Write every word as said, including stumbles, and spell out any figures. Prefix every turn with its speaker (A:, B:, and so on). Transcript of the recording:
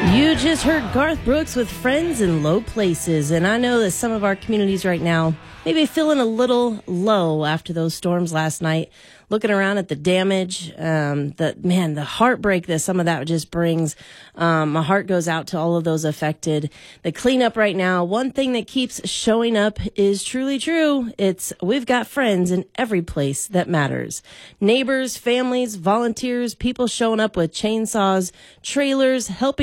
A: You just heard Garth Brooks with Friends in Low Places, and I know that some of our communities right now may be feeling a little low after those storms last night. Looking around at the damage, um, the man, the heartbreak that some of that just brings. Um, my heart goes out to all of those affected. The cleanup right now, one thing that keeps showing up is truly true. It's we've got friends in every place that matters. Neighbors, families, volunteers, people showing up with chainsaws, trailers, helping